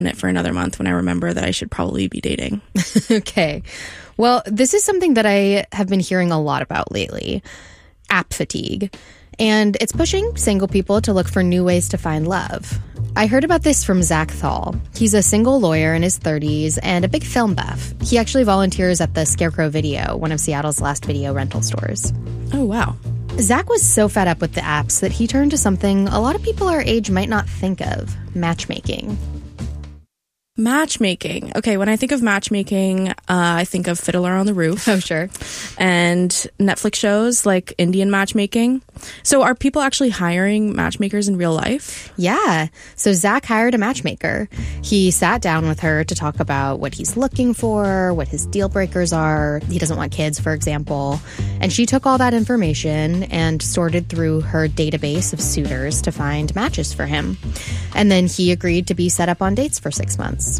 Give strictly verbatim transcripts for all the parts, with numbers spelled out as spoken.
it for another month when I remember that I should probably be dating. Okay. Well, this is something that I have been hearing a lot about lately. App fatigue. And it's pushing single people to look for new ways to find love. I heard about this from Zach Thal. He's a single lawyer in his thirties and a big film buff. He actually volunteers at the Scarecrow Video, one of Seattle's last video rental stores. Oh, wow. Zach was so fed up with the apps that he turned to something a lot of people our age might not think of, matchmaking. Matchmaking. Okay, when I think of matchmaking, uh, I think of Fiddler on the Roof. Oh, sure. And Netflix shows like Indian matchmaking. So are people actually hiring matchmakers in real life? Yeah. So Zach hired a matchmaker. He sat down with her to talk about what he's looking for, what his deal breakers are. He doesn't want kids, for example. And she took all that information and sorted through her database of suitors to find matches for him. And then he agreed to be set up on dates for six months.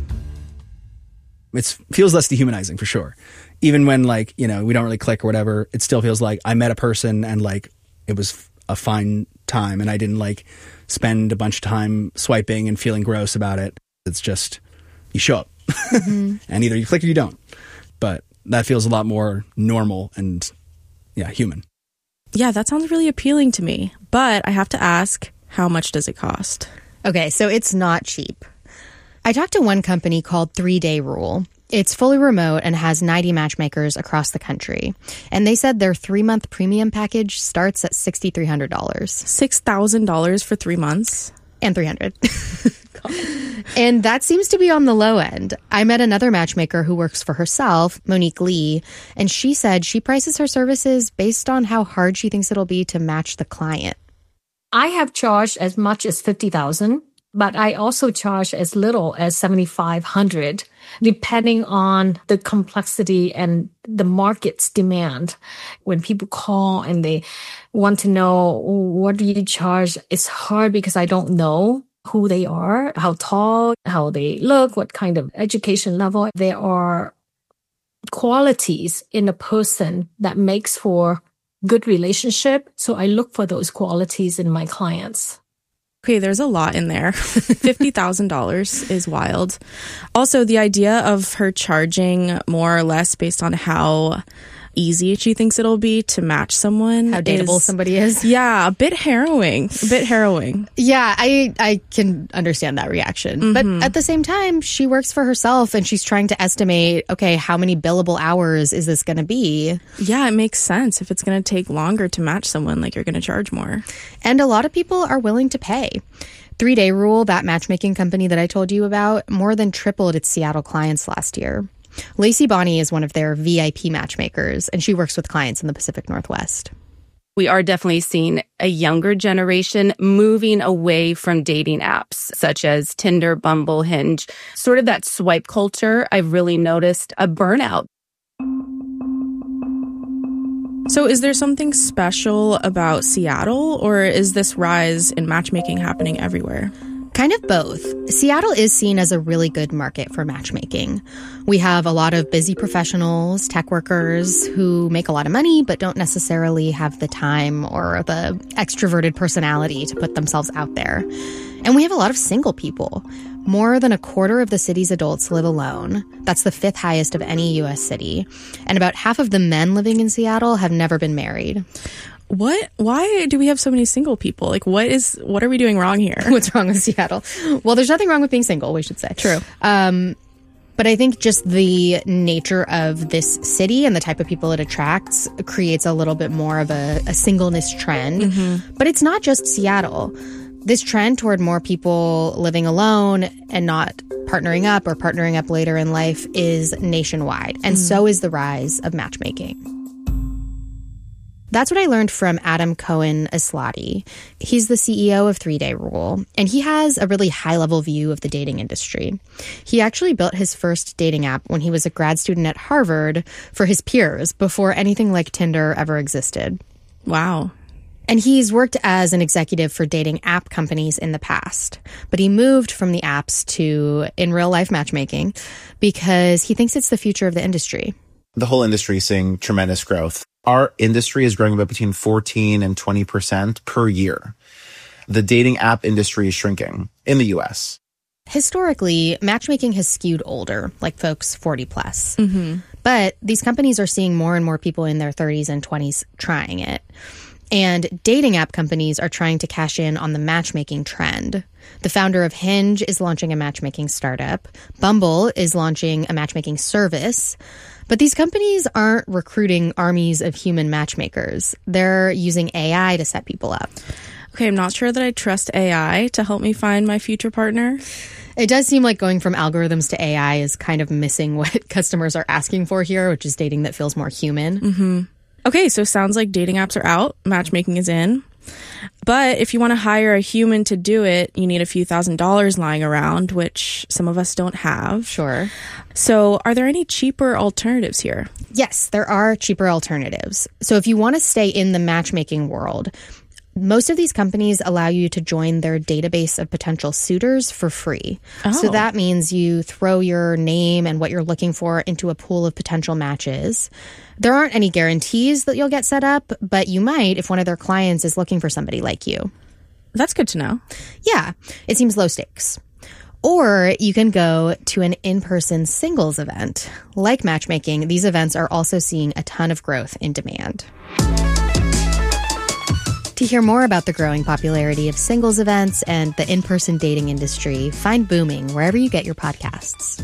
It feels less dehumanizing for sure. Even when, like, you know, we don't really click or whatever, it still feels like I met a person and, like, it was a fine time and I didn't, like, spend a bunch of time swiping and feeling gross about it. It's just, you show up. Mm-hmm. And either you click or you don't. But that feels a lot more normal and, yeah, human. Yeah, that sounds really appealing to me. But I have to ask, how much does it cost? Okay, so it's not cheap. I talked to one company called Three Day Rule. It's fully remote and has ninety matchmakers across the country. And they said their three-month premium package starts at six thousand three hundred dollars. six thousand dollars for three months? And three hundred dollars. And that seems to be on the low end. I met another matchmaker who works for herself, Monique Lee, and she said she prices her services based on how hard she thinks it'll be to match the client. I have charged as much as fifty thousand dollars. But I also charge as little as seventy-five hundred dollars, depending on the complexity and the market's demand. When people call and they want to know, what do you charge? It's hard because I don't know who they are, how tall, how they look, what kind of education level. There are qualities in a person that makes for good relationship. So I look for those qualities in my clients. Okay, there's a lot in there. fifty thousand dollars is wild. Also, the idea of her charging more or less based on how easy she thinks it'll be to match someone. How dateable is, somebody is. Yeah, a bit harrowing. A bit harrowing. Yeah, I, I can understand that reaction. Mm-hmm. But at the same time, she works for herself and she's trying to estimate, okay, how many billable hours is this going to be? Yeah, it makes sense. If it's going to take longer to match someone, like, you're going to charge more. And a lot of people are willing to pay. Three Day Rule, that matchmaking company that I told you about, more than tripled its Seattle clients last year. Lacey Bonney is one of their V I P matchmakers, and she works with clients in the Pacific Northwest. We are definitely seeing a younger generation moving away from dating apps such as Tinder, Bumble, Hinge. Sort of that swipe culture, I've really noticed a burnout. So is there something special about Seattle, or is this rise in matchmaking happening everywhere? Kind of both. Seattle is seen as a really good market for matchmaking. We have a lot of busy professionals, tech workers who make a lot of money but don't necessarily have the time or the extroverted personality to put themselves out there. And we have a lot of single people. More than a quarter of the city's adults live alone. That's the fifth highest of any U S city. And about half of the men living in Seattle have never been married. What? Why do we have so many single people? Like, what is, what are we doing wrong here? What's wrong with Seattle? Well, there's nothing wrong with being single, we should say. True. Um, but I think just the nature of this city and the type of people it attracts creates a little bit more of a, a singleness trend. Mm-hmm. But it's not just Seattle. This trend toward more people living alone and not partnering up or partnering up later in life is nationwide. And mm. so is the rise of matchmaking. That's what I learned from Adam Cohen Aslati. He's the C E O of Three Day Rule, and he has a really high-level view of the dating industry. He actually built his first dating app when he was a grad student at Harvard for his peers before anything like Tinder ever existed. Wow. And he's worked as an executive for dating app companies in the past. But he moved from the apps to in real-life matchmaking because he thinks it's the future of the industry. The whole industry is seeing tremendous growth. Our industry is growing about between fourteen and twenty percent per year. The dating app industry is shrinking in the U S. Historically, matchmaking has skewed older, like folks forty plus. Mm-hmm. But these companies are seeing more and more people in their thirties and twenties trying it. And dating app companies are trying to cash in on the matchmaking trend. The founder of Hinge is launching a matchmaking startup. Bumble is launching a matchmaking service. But these companies aren't recruiting armies of human matchmakers. They're using A I to set people up. Okay, I'm not sure that I trust A I to help me find my future partner. It does seem like going from algorithms to A I is kind of missing what customers are asking for here, which is dating that feels more human. Mm-hmm. Okay, so sounds like dating apps are out, matchmaking is in. But if you want to hire a human to do it, you need a few thousand dollars lying around, which some of us don't have. Sure. So are there any cheaper alternatives here? Yes, there are cheaper alternatives. So if you want to stay in the matchmaking world, most of these companies allow you to join their database of potential suitors for free. Oh. So that means you throw your name and what you're looking for into a pool of potential matches. There aren't any guarantees that you'll get set up, but you might if one of their clients is looking for somebody like you. That's good to know. Yeah, it seems low stakes. Or you can go to an in-person singles event. Like matchmaking, these events are also seeing a ton of growth in demand. To hear more about the growing popularity of singles events and the in-person dating industry, find Booming wherever you get your podcasts.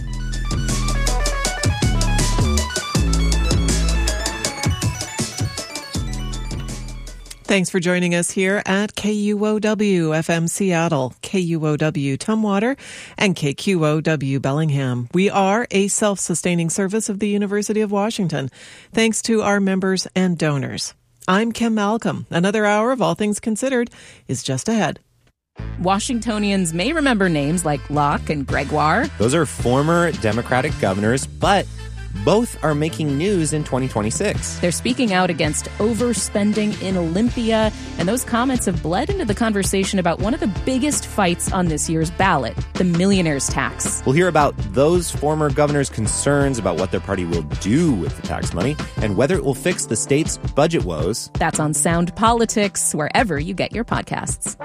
Thanks for joining us here at K U O W F M Seattle, K U O W Tumwater, and K Q O W Bellingham. We are a self-sustaining service of the University of Washington, thanks to our members and donors. I'm Kim Malcolm. Another hour of All Things Considered is just ahead. Washingtonians may remember names like Locke and Gregoire. Those are former Democratic governors, but both are making news in twenty twenty-six. They're speaking out against overspending in Olympia, and those comments have bled into the conversation about one of the biggest fights on this year's ballot, the millionaire's tax. We'll hear about those former governors' concerns about what their party will do with the tax money and whether it will fix the state's budget woes. That's on Sound Politics, wherever you get your podcasts.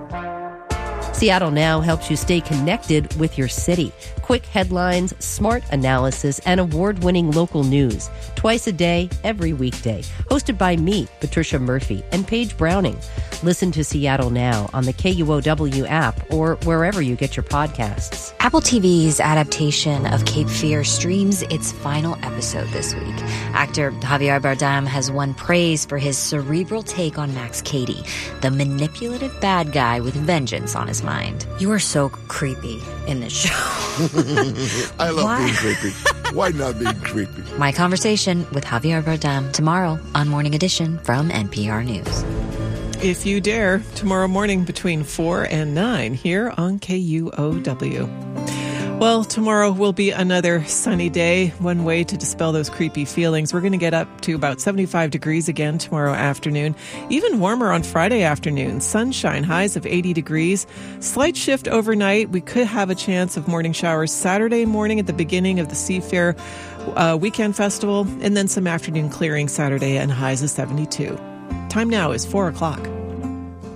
Seattle Now helps you stay connected with your city. Quick headlines, smart analysis, and award-winning local news. Twice a day, every weekday. Hosted by me, Patricia Murphy, and Paige Browning. Listen to Seattle Now on the K U O W app or wherever you get your podcasts. Apple T V's adaptation of Cape Fear streams its final episode this week. Actor Javier Bardem has won praise for his cerebral take on Max Cady, the manipulative bad guy with vengeance on his mind. You are so creepy in this show. I love Why? being creepy. Why not being creepy? My conversation with Javier Bardem tomorrow on Morning Edition from N P R News. If you dare, tomorrow morning between four and nine here on K U O W. Well, tomorrow will be another sunny day. One way to dispel those creepy feelings. We're going to get up to about seventy-five degrees again tomorrow afternoon. Even warmer on Friday afternoon. Sunshine, highs of eighty degrees. Slight shift overnight. We could have a chance of morning showers Saturday morning at the beginning of the Seafair uh, Weekend Festival. And then some afternoon clearing Saturday and highs of seventy-two. Time now is four o'clock.